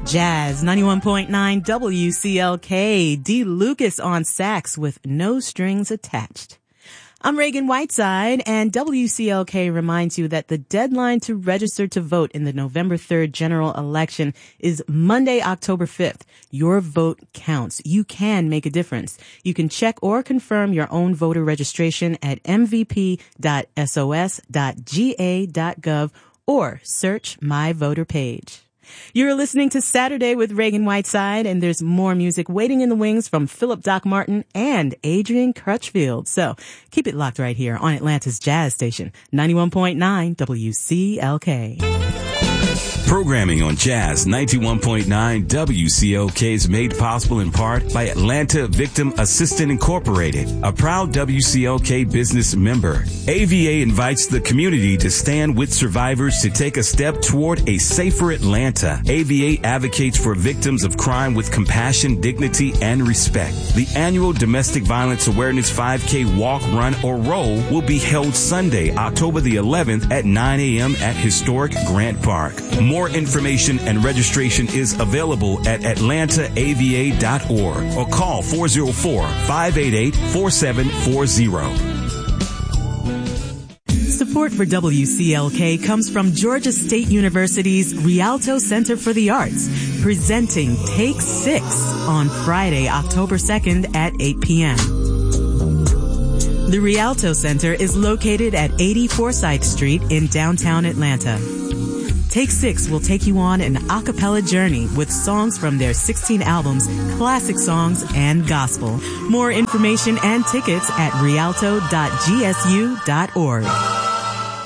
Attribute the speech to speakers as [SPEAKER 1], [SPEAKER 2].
[SPEAKER 1] Jazz 91.9 WCLK. D. Lucas on sax with no strings attached. I'm Reagan Whiteside, and WCLK reminds you that the deadline to register to vote in the November 3rd general election is Monday, October 5th. Your vote counts. You can make a difference. You can check or confirm your own voter registration at mvp.sos.ga.gov or search My Voter page. You're listening to Saturday with Reagan Whiteside, and there's more music waiting in the wings from Philip Doc Martin and Adrian Crutchfield. So keep it locked right here on Atlanta's Jazz Station, 91.9 WCLK.
[SPEAKER 2] Programming on Jazz 91.9 WCLK is made possible in part by Atlanta Victim Assistant Incorporated, a proud WCLK business member. AVA invites the community to stand with survivors to take a step toward a safer Atlanta. AVA advocates for victims of crime with compassion, dignity, and respect. The annual Domestic Violence Awareness 5K Walk, Run, or Roll will be held Sunday, October the 11th at 9 a.m. at historic Grant Park. More information and registration is available at atlantaava.org or call 404-588-4740.
[SPEAKER 1] Support for WCLK comes from Georgia State University's Rialto Center for the Arts, presenting Take 6 on Friday, October 2nd at 8 p.m. The Rialto Center is located at 80 Forsyth Street in downtown Atlanta. Take 6 will take you on an a cappella journey with songs from their 16 albums, classic songs, and gospel. More information and tickets at rialto.gsu.org.